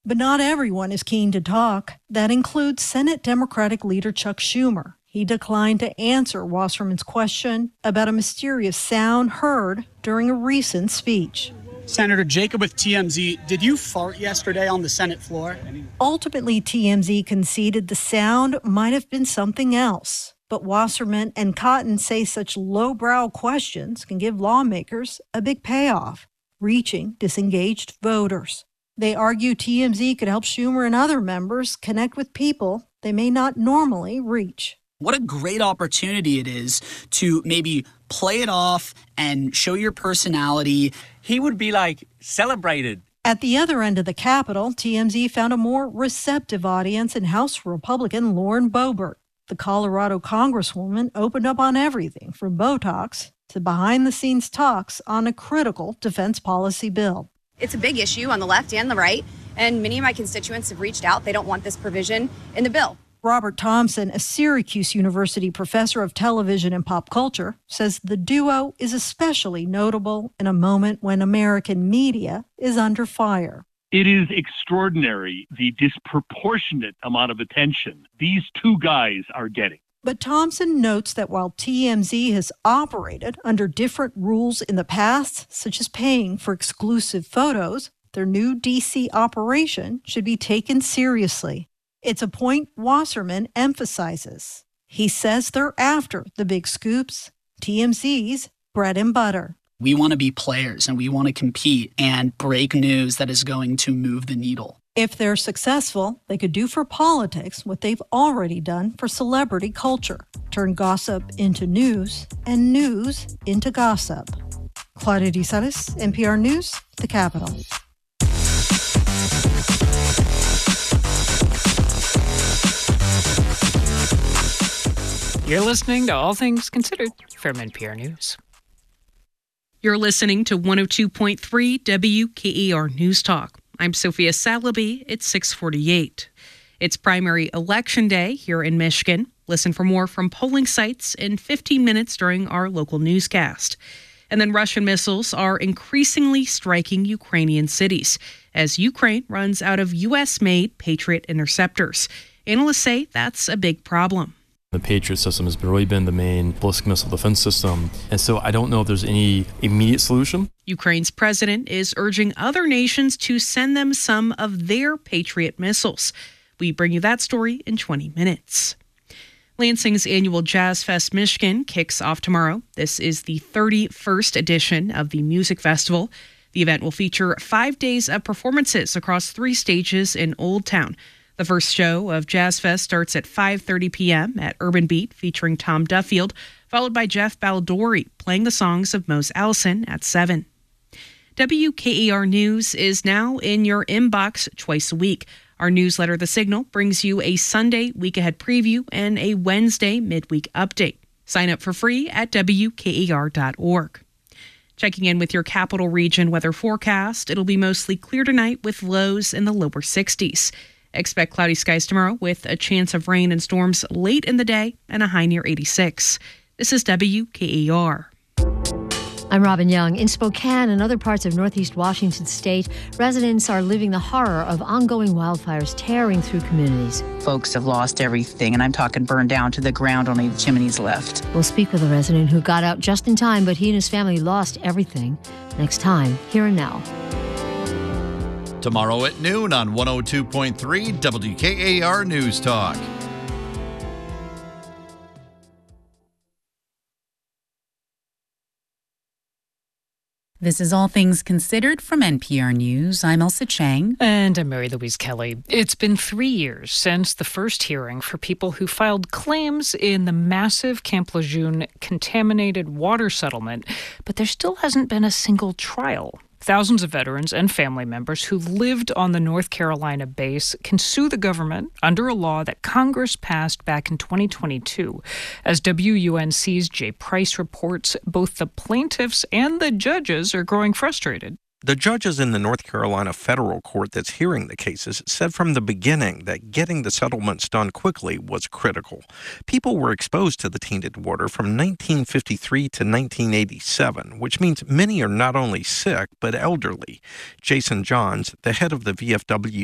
But not everyone is keen to talk. That includes Senate Democratic leader Chuck Schumer. He declined to answer Wasserman's question about a mysterious sound heard during a recent speech. Senator Jacob with TMZ, did you fart yesterday on the Senate floor? Ultimately, TMZ conceded the sound might have been something else. But Wasserman and Cotton say such lowbrow questions can give lawmakers a big payoff, reaching disengaged voters. They argue TMZ could help Schumer and other members connect with people they may not normally reach. What a great opportunity it is to maybe play it off and show your personality. He would be celebrated. At the other end of the Capitol, TMZ found a more receptive audience in House Republican Lauren Boebert. The Colorado Congresswoman opened up on everything from Botox to behind-the-scenes talks on a critical defense policy bill. It's a big issue on the left and the right, and many of my constituents have reached out. They don't want this provision in the bill. Robert Thompson, a Syracuse University professor of television and pop culture, says the duo is especially notable in a moment when American media is under fire. It is extraordinary, the disproportionate amount of attention these two guys are getting. But Thompson notes that while TMZ has operated under different rules in the past, such as paying for exclusive photos, their new D.C. operation should be taken seriously. It's a point Wasserman emphasizes. He says they're after the big scoops, TMZ's bread and butter. We want to be players and we want to compete and break news that is going to move the needle. If they're successful, they could do for politics what they've already done for celebrity culture, turn gossip into news and news into gossip. Claudia De Salis, NPR News, the Capitol. You're listening to All Things Considered from NPR News. You're listening to 102.3 WKER News Talk. I'm Sophia Salaby. It's 6:48. It's primary election day here in Michigan. Listen for more from polling sites in 15 minutes during our local newscast. And then Russian missiles are increasingly striking Ukrainian cities as Ukraine runs out of U.S.-made Patriot interceptors. Analysts say that's a big problem. The Patriot system has really been the main ballistic missile defense system, and so I don't know if there's any immediate solution. Ukraine's president is urging other nations to send them some of their Patriot missiles. We bring you that story in 20 minutes. Lansing's annual Jazz Fest Michigan kicks off tomorrow. This is the 31st edition of the music festival. The event will feature 5 days of performances across 3 stages in Old Town. The first show of Jazz Fest starts at 5:30 p.m. at Urban Beat, featuring Tom Duffield, followed by Jeff Baldori playing the songs of Mose Allison at 7. WKER News is now in your inbox twice a week. Our newsletter, The Signal, brings you a Sunday week-ahead preview and a Wednesday midweek update. Sign up for free at WKER.org. Checking in with your capital region weather forecast, it'll be mostly clear tonight with lows in the lower 60s. Expect cloudy skies tomorrow with a chance of rain and storms late in the day and a high near 86. This is WKER. I'm Robin Young. In Spokane and other parts of northeast Washington state, residents are living the horror of ongoing wildfires tearing through communities. Folks have lost everything, and I'm talking burned down to the ground, only the chimneys left. We'll speak with a resident who got out just in time, but he and his family lost everything. Next time, Here and Now. Tomorrow at noon on 102.3 WKAR News Talk. This is All Things Considered from NPR News. I'm Elsa Chang. And I'm Mary Louise Kelly. It's been 3 years since the first hearing for people who filed claims in the massive Camp Lejeune contaminated water settlement, but there still hasn't been a single trial. Thousands of veterans and family members who lived on the North Carolina base can sue the government under a law that Congress passed back in 2022. As WUNC's Jay Price reports, both the plaintiffs and the judges are growing frustrated. The judges in the North Carolina federal court that's hearing the cases said from the beginning that getting the settlements done quickly was critical. People were exposed to the tainted water from 1953 to 1987, which means many are not only sick, but elderly. Jason Johns, the head of the VFW